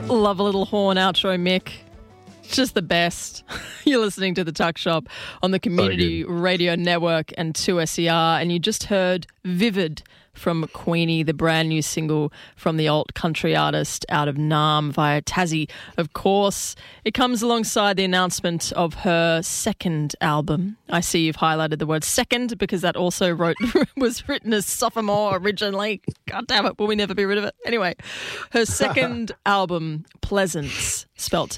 Love a little horn outro, Mick. Just the best. You're listening to The Tuck Shop on the Community Radio Network and 2SER, and you just heard Vivid from Queenie, the brand new single from the alt country artist out of Naarm via Tassie. Of course, it comes alongside the announcement of her second album. I see you've highlighted the word second because that also was written as sophomore originally. God damn it, will we never be rid of it? Anyway, her second album, Pleasance, spelt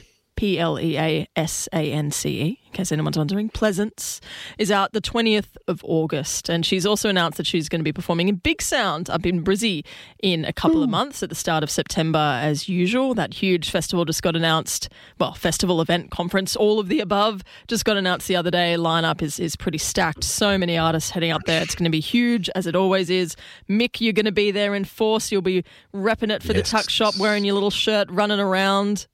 Pleasance, in case anyone's wondering. Pleasance is out the 20th of August, and she's also announced that she's going to be performing in Big Sound up in Brizzy in a couple of months at the start of September as usual. That huge festival just got announced, well, festival, event, conference, all of the above, just got announced the other day. Lineup is pretty stacked. So many artists heading up there. It's going to be huge, as it always is. Mick, you're going to be there in force. You'll be repping it for the Tuck Shop, wearing your little shirt, running around.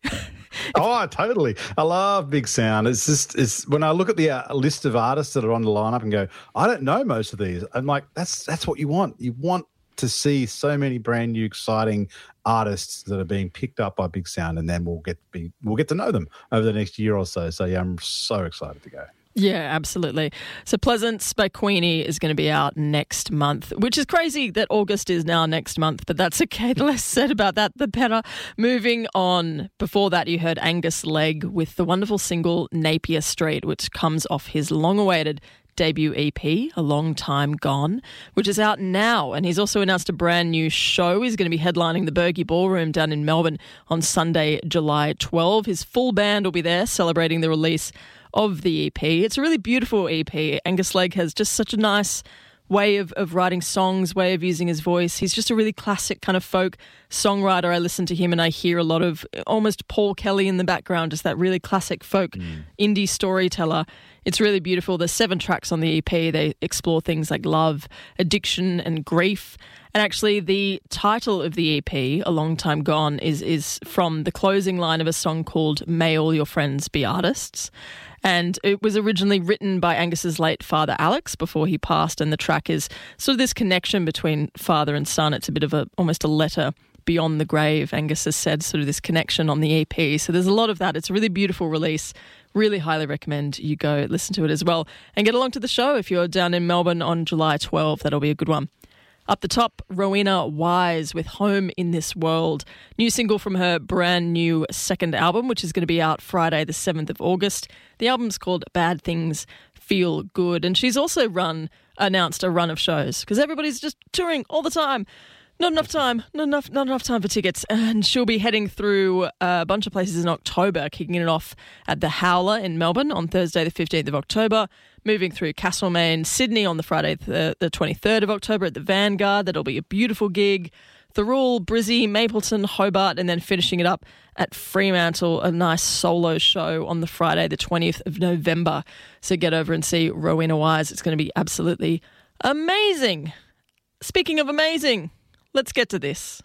Oh, totally. I love Big Sound. It's when I look at the list of artists that are on the lineup and go, I don't know most of these. I'm like, that's what you want. You want to see so many brand new, exciting artists that are being picked up by Big Sound, and then we'll get to know them over the next year or so. So yeah, I'm so excited to go. Yeah, absolutely. So Pleasance by Queenie is going to be out next month, which is crazy that August is now next month, but that's okay. The less said about that, the better. Moving on, before that you heard Angus Legg with the wonderful single Napier Street, which comes off his long-awaited debut EP, A Long Time Gone, which is out now. And he's also announced a brand new show. He's going to be headlining the Bergie Ballroom down in Melbourne on Sunday, July 12. His full band will be there celebrating the release of the EP. It's a really beautiful EP. Angus Legg has just such a nice way of writing songs, way of using his voice. He's just a really classic kind of folk songwriter. I listen to him and I hear a lot of almost Paul Kelly in the background, just that really classic folk indie storyteller. It's really beautiful. There's 7 tracks on the EP. They explore things like love, addiction and grief. And actually the title of the EP, A Long Time Gone, is from the closing line of a song called May All Your Friends Be Artists. And it was originally written by Angus's late father, Alex, before he passed. And the track is sort of this connection between father and son. It's a bit of almost a letter beyond the grave, Angus has said, sort of this connection on the EP. So there's a lot of that. It's a really beautiful release. Really highly recommend you go listen to it as well. And get along to the show if you're down in Melbourne on July 12. That'll be a good one. Up the top, Rowena Wise with Home in This World. New single from her brand new second album, which is going to be out Friday the 7th of August. The album's called Bad Things Feel Good. And she's also announced a run of shows because everybody's just touring all the time. Not enough time for tickets. And she'll be heading through a bunch of places in October, kicking it off at the Howler in Melbourne on Thursday the 15th of October, moving through Castlemaine, Sydney on the Friday the 23rd of October at the Vanguard. That'll be a beautiful gig. Thirroul, Brizzy, Mapleton, Hobart, and then finishing it up at Fremantle, a nice solo show on the Friday the 20th of November. So get over and see Rowena Wise. It's going to be absolutely amazing. Speaking of amazing, let's get to this.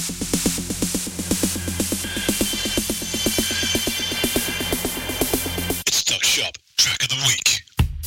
It's Tuck Shop Track of the Week.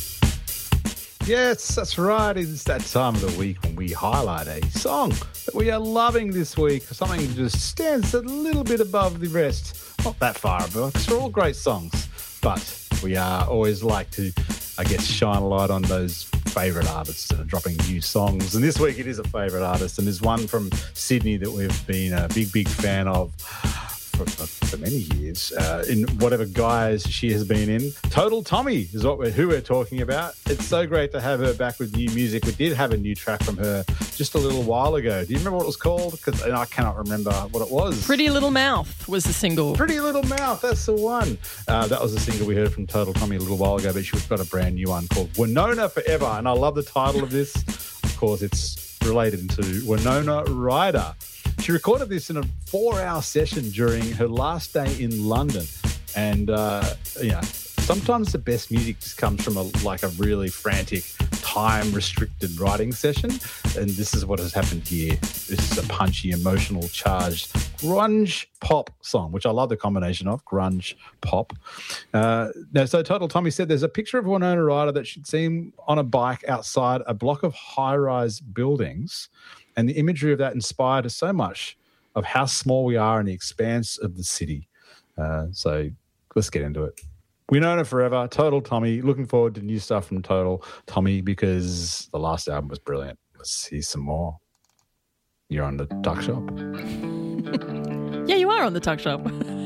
Yes, that's right. It's that time of the week when we highlight a song that we are loving this week, something that just stands a little bit above the rest. Not that far above, because they're all great songs. But we always like to, I guess, shine a light on those favourite artists that are dropping new songs. And this week it is a favourite artist, and there's one from Sydney that we've been a big fan of for many years, in whatever guise she has been in. Total Tommy is who we're talking about. It's so great to have her back with new music. We did have a new track from her just a little while ago. Do you remember what it was called? Because I cannot remember what it was. Pretty Little Mouth was the single. Pretty Little Mouth, that's the one. That was the single we heard from Total Tommy a little while ago, but she's got a brand new one called Winona Forever. And I love the title of this. Of course, it's related to Winona Ryder. She recorded this in a 4-hour session during her last day in London. And, sometimes the best music just comes from a really frantic, time-restricted writing session. And this is what has happened here. This is a punchy, emotional, charged grunge pop song, which I love the combination of, grunge pop. So Total Tommy said there's a picture of Winona Ryder that she'd seen on a bike outside a block of high-rise buildings. And the imagery of that inspired her so much of how small we are in the expanse of the city. So let's get into it. Winona Forever, Total Tommy. Looking forward to new stuff from Total Tommy because the last album was brilliant. Let's see some more. You're on the Tuck Shop. Yeah, you are on the Tuck Shop.